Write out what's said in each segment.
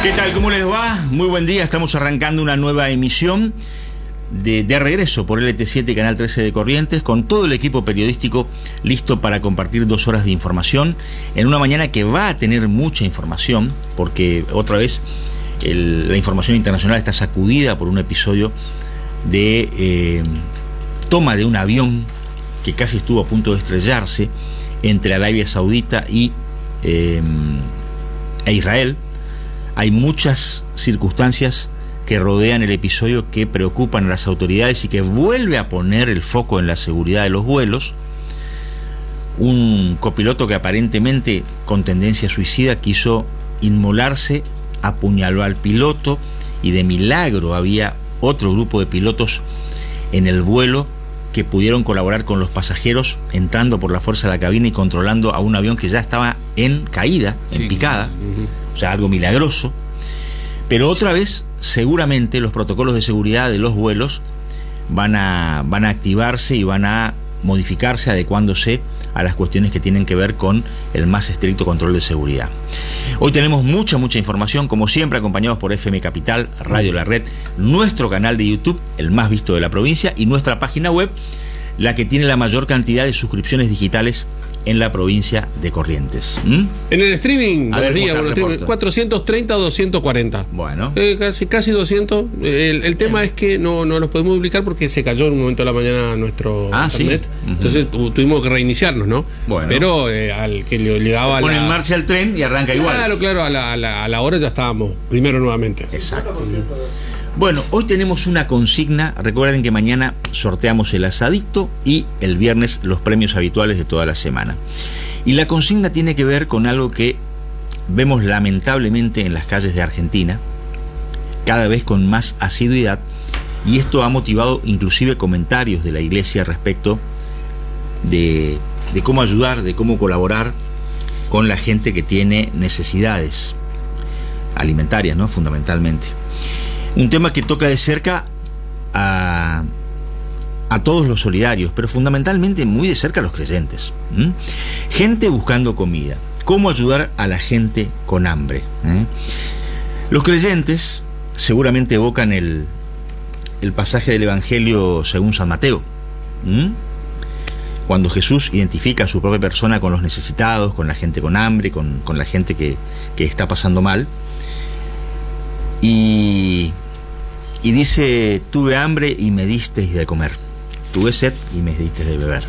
¿Qué tal? ¿Cómo les va? Muy buen día. Estamos arrancando una nueva emisión de regreso por LT7 Canal 13 de Corrientes, con todo el equipo periodístico listo para compartir 2 horas de información en una mañana que va a tener mucha información, porque otra vez la información internacional está sacudida por un episodio de toma de un avión que casi estuvo a punto de estrellarse entre Arabia Saudita e Israel. Hay muchas circunstancias que rodean el episodio que preocupan a las autoridades y que vuelve a poner el foco en la seguridad de los vuelos. Un copiloto que aparentemente con tendencia suicida quiso inmolarse, apuñaló al piloto y de milagro había otro grupo de pilotos en el vuelo que pudieron colaborar con los pasajeros, entrando por la fuerza de la cabina y controlando a un avión que ya estaba en caída, en picada. O sea, algo milagroso. Pero otra vez, seguramente los protocolos de seguridad de los vuelos van a activarse y van a modificarse, adecuándose a las cuestiones que tienen que ver con el más estricto control de seguridad. Hoy tenemos mucha información, como siempre, acompañados por FM Capital, Radio La Red, nuestro canal de YouTube, el más visto de la provincia, y nuestra página web, la que tiene la mayor cantidad de suscripciones digitales en la provincia de Corrientes. En el streaming, buenos días, 430 o 240. Bueno. Casi 200. El tema es que no los podemos publicar porque se cayó en un momento de la mañana nuestro internet. Sí. Entonces tuvimos que reiniciarnos, ¿no? Bueno. Pero al que le daba pone en marcha el tren y arranca igual. Claro, a la hora ya estábamos primero nuevamente. Exacto. Bueno, hoy tenemos una consigna. Recuerden que mañana sorteamos el asadito y el viernes los premios habituales de toda la semana. Y la consigna tiene que ver con algo que vemos lamentablemente en las calles de Argentina, cada vez con más asiduidad, y esto ha motivado inclusive comentarios de la iglesia respecto de cómo ayudar, de cómo colaborar con la gente que tiene necesidades alimentarias, ¿no? Fundamentalmente. Un tema que toca de cerca a todos los solidarios, pero fundamentalmente muy de cerca a los creyentes. Gente buscando comida. ¿Cómo ayudar a la gente con hambre? Los creyentes seguramente evocan el pasaje del Evangelio según San Mateo, cuando Jesús identifica a su propia persona con los necesitados, con la gente con hambre, con la gente que está pasando mal. Y dice: tuve hambre y me disteis de comer, tuve sed y me disteis de beber.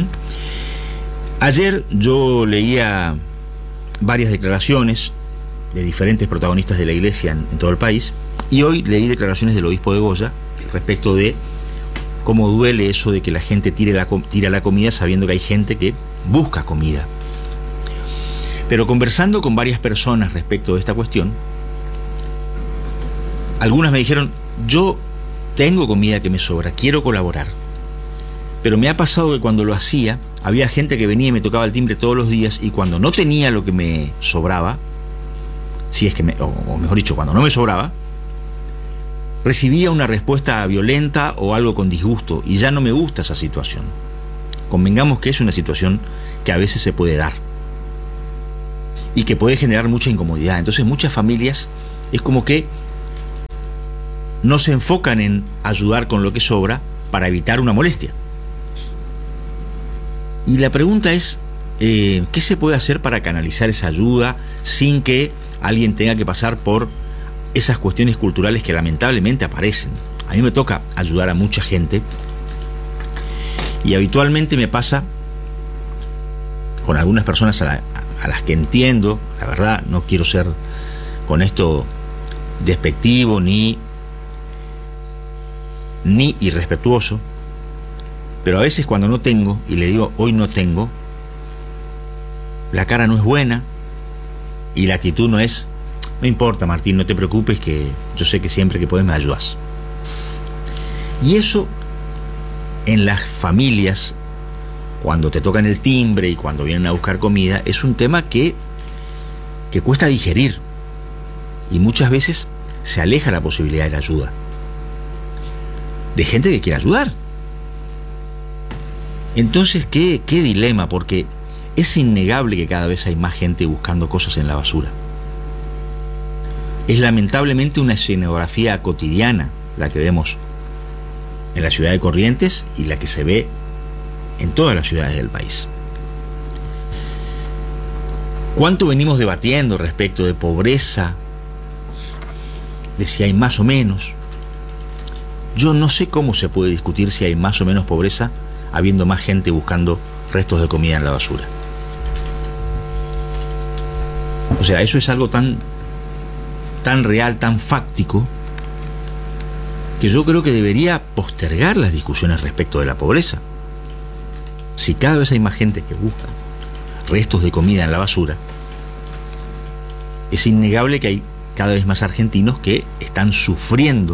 Ayer yo leía varias declaraciones de diferentes protagonistas de la iglesia en todo el país, y hoy leí declaraciones del obispo de Goya respecto de cómo duele eso de que la gente tira la comida sabiendo que hay gente que busca comida. Pero conversando con varias personas respecto de esta cuestión, algunas me dijeron: yo tengo comida que me sobra, quiero colaborar. Pero me ha pasado que cuando lo hacía, había gente que venía y me tocaba el timbre todos los días, y cuando no tenía lo que me sobraba, o mejor dicho, cuando no me sobraba, recibía una respuesta violenta o algo con disgusto, y ya no me gusta esa situación. Convengamos que es una situación que a veces se puede dar y que puede generar mucha incomodidad. Entonces muchas familias es como que no se enfocan en ayudar con lo que sobra para evitar una molestia. Y la pregunta es, ¿qué se puede hacer para canalizar esa ayuda sin que alguien tenga que pasar por esas cuestiones culturales que lamentablemente aparecen? A mí me toca ayudar a mucha gente, y habitualmente me pasa con algunas personas a las que entiendo. La verdad, no quiero ser con esto despectivo ni irrespetuoso, pero a veces cuando no tengo y le digo hoy no tengo, la cara no es buena y la actitud no es: no importa, Martín, no te preocupes, que yo sé que siempre que puedes me ayudas. Y eso en las familias, cuando te tocan el timbre y cuando vienen a buscar comida, es un tema que cuesta digerir, y muchas veces se aleja la posibilidad de la ayuda de gente que quiere ayudar. Entonces, ¿qué dilema? Porque es innegable que cada vez hay más gente buscando cosas en la basura. Es lamentablemente una escenografía cotidiana la que vemos en la ciudad de Corrientes y la que se ve en todas las ciudades del país. ¿Cuánto venimos debatiendo respecto de pobreza? De si hay más o menos. Yo no sé cómo se puede discutir si hay más o menos pobreza habiendo más gente buscando restos de comida en la basura. O sea, eso es algo tan real, tan fáctico, que yo creo que debería postergar las discusiones respecto de la pobreza. Si cada vez hay más gente que busca restos de comida en la basura, es innegable que hay cada vez más argentinos que están sufriendo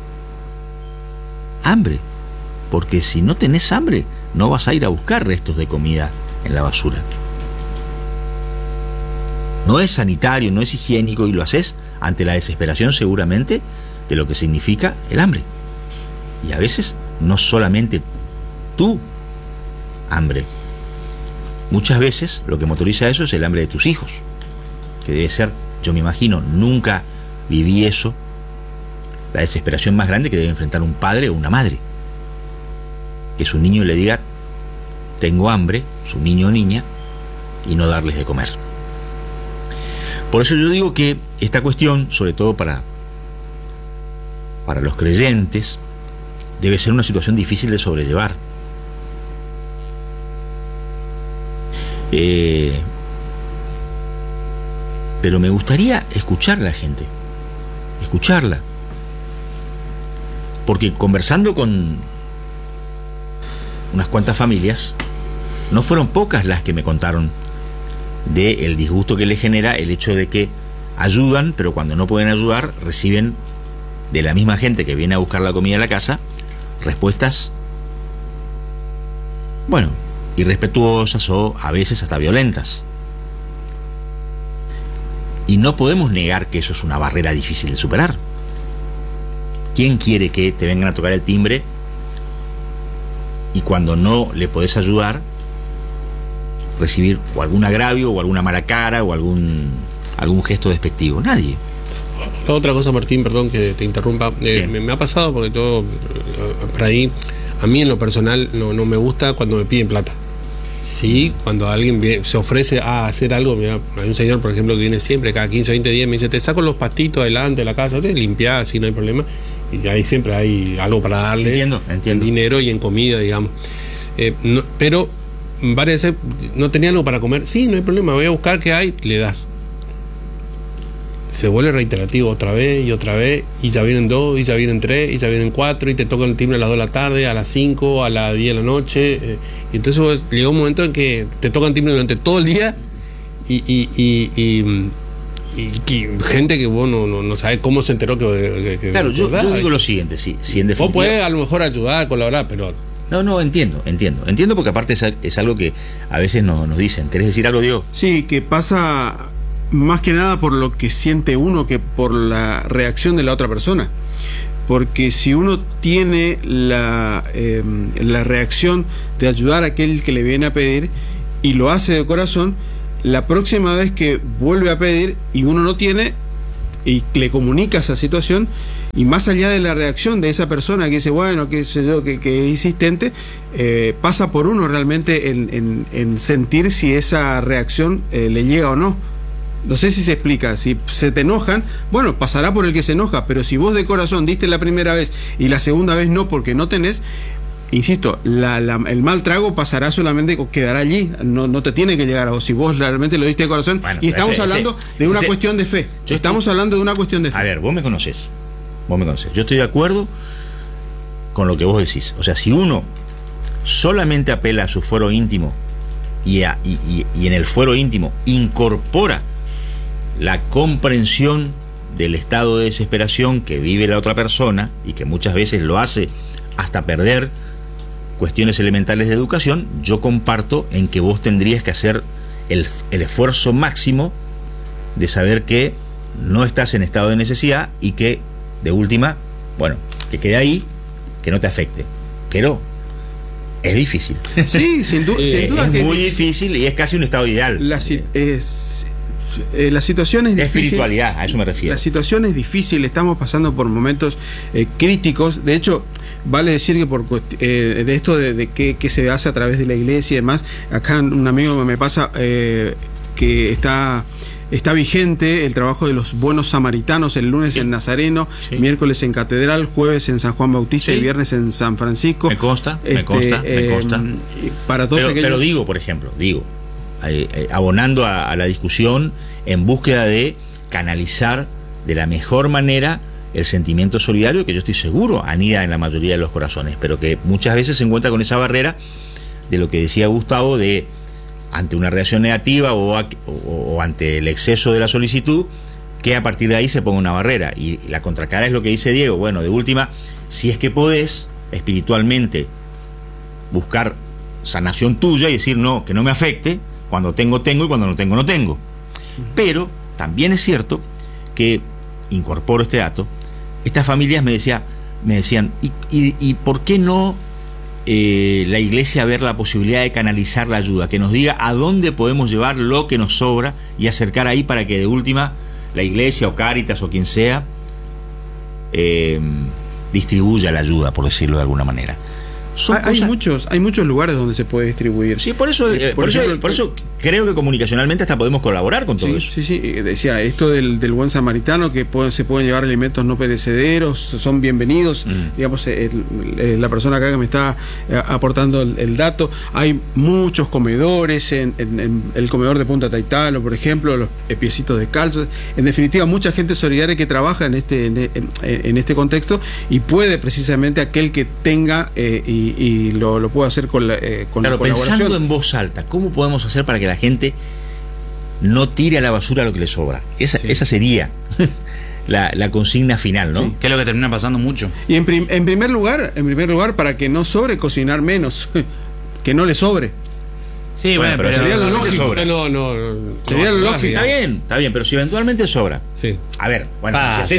hambre, porque si no tenés hambre no vas a ir a buscar restos de comida en la basura. No es sanitario, no es higiénico, y lo haces ante la desesperación seguramente de lo que significa el hambre. Y a veces no solamente tu hambre, muchas veces lo que motoriza eso es el hambre de tus hijos, que debe ser, yo me imagino, nunca viví eso, la desesperación más grande que debe enfrentar un padre o una madre, que su niño le diga tengo hambre, su niño o niña, y no darles de comer. Por eso yo digo que esta cuestión, sobre todo para los creyentes, debe ser una situación difícil de sobrellevar. Pero me gustaría escuchar a la gente, escucharla, porque conversando con unas cuantas familias, no fueron pocas las que me contaron del disgusto que les genera el hecho de que ayudan, pero cuando no pueden ayudar reciben de la misma gente que viene a buscar la comida a la casa respuestas, bueno, irrespetuosas o a veces hasta violentas. Y no podemos negar que eso es una barrera difícil de superar. ¿Quién quiere que te vengan a tocar el timbre y cuando no le podés ayudar recibir o algún agravio o alguna mala cara o algún gesto despectivo? Nadie. Otra cosa, Martín, perdón que te interrumpa, me ha pasado porque todo por ahí, a mí en lo personal no me gusta cuando me piden plata. Sí, cuando alguien se ofrece a hacer algo, mira, hay un señor, por ejemplo, que viene siempre, cada 15 o 20 días, me dice, te saco los pastitos adelante de la casa, te limpiás, así no hay problema, y ahí siempre hay algo para darle. Entiendo. En dinero y en comida, digamos. Pero varias veces no tenía algo para comer, sí, no hay problema, voy a buscar qué hay, le das. Se vuelve reiterativo otra vez, y ya vienen 2, y ya vienen 3, y ya vienen 4, y te tocan el timbre a las 2 de la tarde, a las 5, a las 10 de la noche. Y entonces llega un momento en que te tocan timbre durante todo el día, y gente que vos no sabes cómo se enteró que claro, yo digo lo siguiente, si en definitiva... Vos podés a lo mejor ayudar, colaborar, pero... No, entiendo, porque aparte es algo que a veces nos dicen. ¿Querés decir algo, Diego? Sí, que pasa más que nada por lo que siente uno que por la reacción de la otra persona. Porque si uno tiene la reacción de ayudar a aquel que le viene a pedir y lo hace de corazón, la próxima vez que vuelve a pedir y uno no tiene y le comunica esa situación, y más allá de la reacción de esa persona que dice, bueno, qué sé yo, que es insistente, pasa por uno realmente en sentir si esa reacción le llega o no. No sé si se explica. Si se te enojan, bueno, pasará por el que se enoja, pero si vos de corazón diste la primera vez y la segunda vez no porque no tenés, insisto, el mal trago pasará solamente, quedará allí, no te tiene que llegar a vos, si vos realmente lo diste de corazón. Bueno, y estamos hablando de una cuestión de fe. Estamos hablando de una cuestión de fe. A ver, vos me conocés. Yo estoy de acuerdo con lo que vos decís. O sea, si uno solamente apela a su fuero íntimo y en el fuero íntimo incorpora la comprensión del estado de desesperación que vive la otra persona y que muchas veces lo hace hasta perder cuestiones elementales de educación, yo comparto en que vos tendrías que hacer el esfuerzo máximo de saber que no estás en estado de necesidad y que, de última, bueno, que quede ahí, que no te afecte. Pero es difícil. Sí, sin duda es muy difícil y es casi un estado ideal. La situación es difícil. Espiritualidad, a eso me refiero. La situación es difícil, estamos pasando por momentos críticos. De hecho, vale decir que de esto de qué se hace a través de la iglesia y demás, acá un amigo me pasa que está vigente el trabajo de los buenos samaritanos, el lunes en Nazareno, miércoles en Catedral, jueves en San Juan Bautista y viernes en San Francisco. Me consta. Para todos pero digo, por ejemplo, abonando a la discusión en búsqueda de canalizar de la mejor manera el sentimiento solidario que yo estoy seguro anida en la mayoría de los corazones, pero que muchas veces se encuentra con esa barrera de lo que decía Gustavo, de ante una reacción negativa o ante el exceso de la solicitud, que a partir de ahí se ponga una barrera. Y la contracara es lo que dice Diego. Bueno, de última, si es que podés espiritualmente buscar sanación tuya y decir no, que no me afecte, cuando tengo y cuando no tengo no tengo. Pero también es cierto que, incorporo este dato, estas familias me decían ¿y por qué no la iglesia ver la posibilidad de canalizar la ayuda, que nos diga a dónde podemos llevar lo que nos sobra y acercar ahí para que de última la iglesia o Cáritas o quien sea distribuya la ayuda, por decirlo de alguna manera? Hay muchos lugares donde se puede distribuir. Sí, por eso creo que comunicacionalmente hasta podemos colaborar con todo eso. Sí, decía esto del buen samaritano, que se pueden llevar alimentos no perecederos, son bienvenidos. Digamos, la persona acá que me está aportando el dato, hay muchos comedores en el comedor de Punta Taitalo, por ejemplo, los piecitos descalzos. En definitiva, mucha gente solidaria que trabaja en este contexto, y puede precisamente aquel que tenga y lo puedo hacer con la colaboración. Pensando en voz alta, ¿cómo podemos hacer para que la gente no tire a la basura lo que le sobra? Esa sería la consigna final, ¿no? Sí. Que es lo que termina pasando mucho. Y en primer lugar, para que no sobre, cocinar menos, que no le sobre. Sí, bueno, pero sería lo lógico. Sería lo lógico. Está bien, pero si eventualmente sobra. Sí. A ver, bueno, si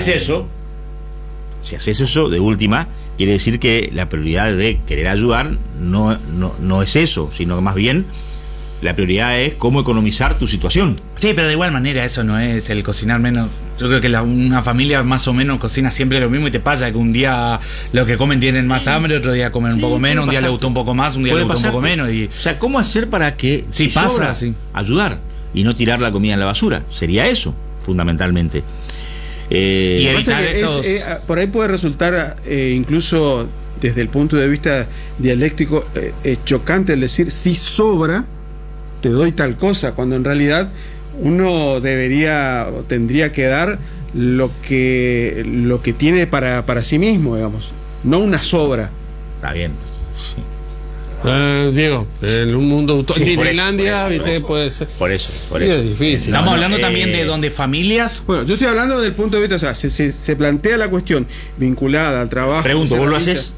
haces eso, de última, quiere decir que la prioridad de querer ayudar no es eso, sino que más bien la prioridad es cómo economizar tu situación. Sí, pero de igual manera eso no es el cocinar menos. Yo creo que una familia más o menos cocina siempre lo mismo, y te pasa que un día lo que comen tienen más hambre, otro día comen un poco menos, un día le gustó un poco más, un día le gustó un poco menos. O sea, ¿cómo hacer para que sobra, ayudar y no tirar la comida en la basura? Sería eso, fundamentalmente. Y evitar por ahí puede resultar incluso desde el punto de vista dialéctico chocante el decir si sobra te doy tal cosa, cuando en realidad uno tendría que dar lo que tiene para sí mismo, digamos, no una sobra. Está bien, sí. Diego, en un mundo utópico, en Tailandia, puede ser. Por eso. Es difícil. Estamos hablando también de donde familias. Bueno, yo estoy hablando del punto de vista, o sea, se plantea la cuestión vinculada al trabajo. Pregunto, ¿vos lo haces?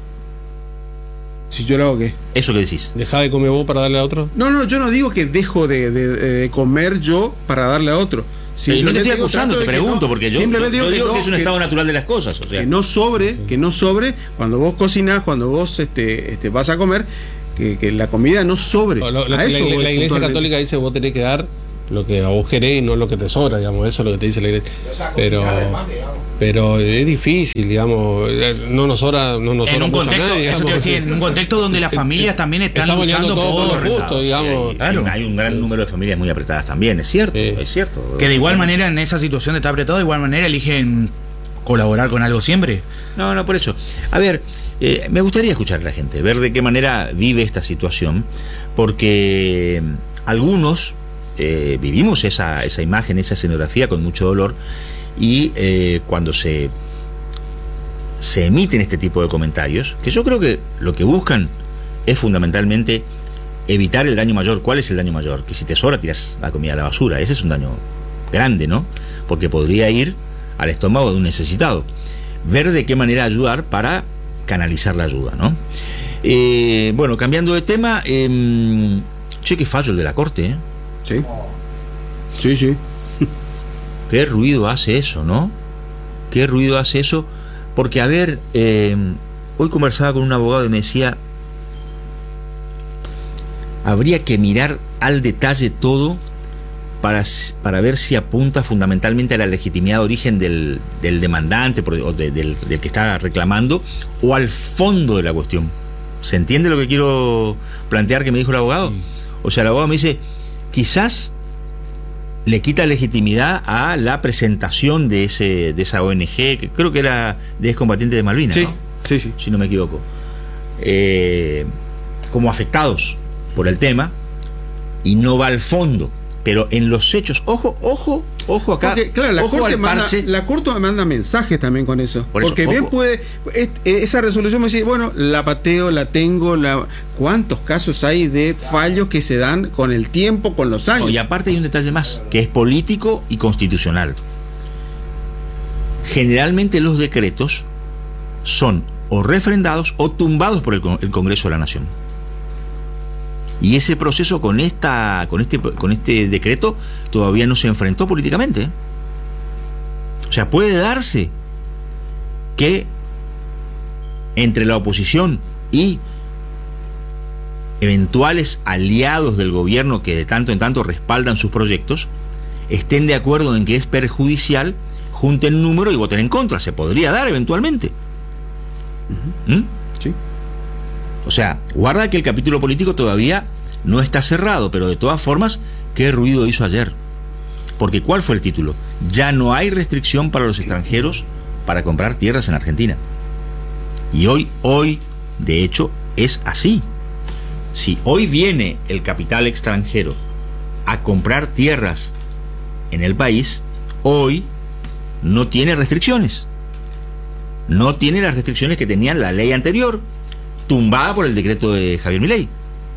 Si yo lo hago, ¿qué? ¿Eso que decís? ¿Dejá de comer vos para darle a otro? No, yo no digo que dejo de comer yo para darle a otro. No te estoy acusando, te pregunto, porque yo digo que es un estado natural de las cosas. O sea, que no sobre, cuando vos cocinás, cuando vos vas a comer, que la comida no sobre. La Iglesia Católica dice vos tenés que dar lo que a vos querés y no lo que te sobra, digamos, eso es lo que te dice la Iglesia. Pero es difícil, digamos, no nos sobra en un contexto, nadie, eso te decir, en un contexto donde las familias también están luchando por lo justo, digamos. Claro. Hay un gran número de familias muy apretadas también, es cierto. Que de igual manera en esa situación de estar apretado, de igual manera eligen colaborar con algo siempre. No, por eso. A ver, me gustaría escuchar a la gente, ver de qué manera vive esta situación, porque algunos vivimos esa imagen, esa escenografía con mucho dolor, y cuando se emiten este tipo de comentarios, que yo creo que lo que buscan es fundamentalmente evitar el daño mayor. ¿Cuál es el daño mayor? Que si te sobra tiras la comida a la basura. Ese es un daño grande, ¿no? Porque podría ir al estómago de un necesitado. Ver de qué manera ayudar para canalizar la ayuda, ¿no? Bueno, cambiando de tema, qué fallo el de la Corte, ¿eh? Sí. Qué ruido hace eso, ¿no? Qué ruido hace eso. Porque, a ver, hoy conversaba con un abogado y me decía, habría que mirar al detalle todo para ver si apunta fundamentalmente a la legitimidad de origen del demandante o del que está reclamando, o al fondo de la cuestión. ¿Se entiende lo que quiero plantear que me dijo el abogado? O sea, el abogado me dice, quizás le quita legitimidad a la presentación de esa ONG, que creo que era de excombatientes de Malvinas, sí, ¿no? Sí, sí. Si no me equivoco. Como afectados por el tema, y no va al fondo. Pero en los hechos, ojo acá. Porque, claro, la Corte manda mensajes también con eso. Porque bien puede, esa resolución me dice, bueno, la pateo, la tengo, ¿cuántos casos hay de fallos que se dan con el tiempo, con los años? No, y aparte hay un detalle más, que es político y constitucional. Generalmente los decretos son o refrendados o tumbados por el Congreso de la Nación. Y ese proceso con este decreto todavía no se enfrentó políticamente. O sea, puede darse que entre la oposición y eventuales aliados del gobierno que de tanto en tanto respaldan sus proyectos estén de acuerdo en que es perjudicial, junten número y voten en contra. Se podría dar eventualmente. Sí. O sea, guarda que el capítulo político todavía no está cerrado, pero de todas formas, ¿qué ruido hizo ayer? Porque ¿cuál fue el título? Ya no hay restricción para los extranjeros para comprar tierras en Argentina. Y hoy, de hecho, es así. Si hoy viene el capital extranjero a comprar tierras en el país, hoy no tiene restricciones. No tiene las restricciones que tenía la ley anterior, tumbada por el decreto de Javier Milei.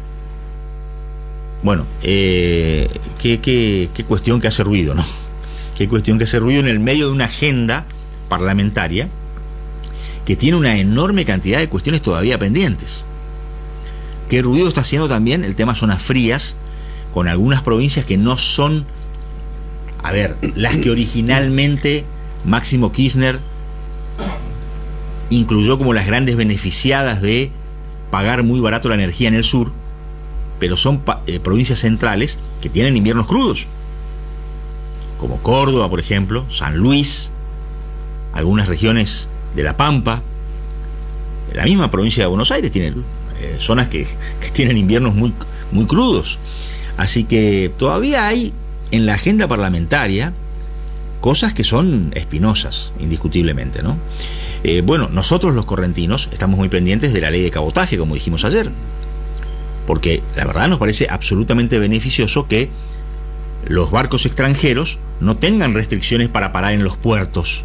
Bueno, qué cuestión que hace ruido, ¿no? Qué cuestión que hace ruido en el medio de una agenda parlamentaria que tiene una enorme cantidad de cuestiones todavía pendientes. Qué ruido está haciendo también el tema zonas frías, con algunas provincias que no son, las que originalmente Máximo Kirchner incluyó como las grandes beneficiadas de pagar muy barato la energía en el sur, pero son provincias centrales que tienen inviernos crudos, como Córdoba, por ejemplo, San Luis, algunas regiones de La Pampa. La misma provincia de Buenos Aires tiene zonas que tienen inviernos muy, muy crudos. Así que todavía hay en la agenda parlamentaria cosas que son espinosas, indiscutiblemente, ¿no? Bueno, nosotros los correntinos estamos muy pendientes de la ley de cabotaje, como dijimos ayer, porque la verdad nos parece absolutamente beneficioso que los barcos extranjeros no tengan restricciones para parar en los puertos.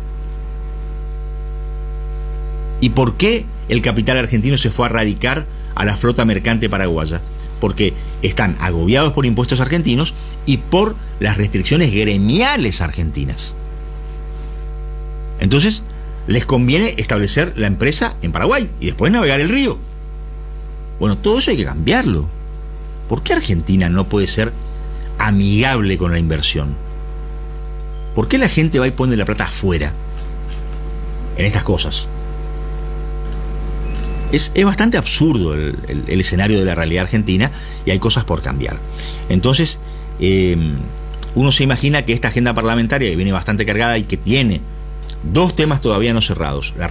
¿Y por qué el capital argentino se fue a radicar a la flota mercante paraguaya? Porque están agobiados por impuestos argentinos y por las restricciones gremiales argentinas. Entonces, les conviene establecer la empresa en Paraguay y después navegar el río. Bueno, todo eso hay que cambiarlo. ¿Por qué Argentina no puede ser amigable con la inversión? ¿Por qué la gente va y pone la plata afuera en estas cosas? Es bastante absurdo el escenario de la realidad argentina y hay cosas por cambiar. Entonces, uno se imagina que esta agenda parlamentaria, que viene bastante cargada y que tiene dos temas todavía no cerrados: la